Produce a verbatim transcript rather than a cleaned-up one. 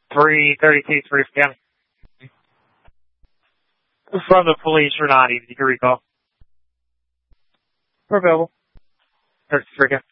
three thirty-two, three County. From the police for ninety, did you recall? We're available. thirty-three County.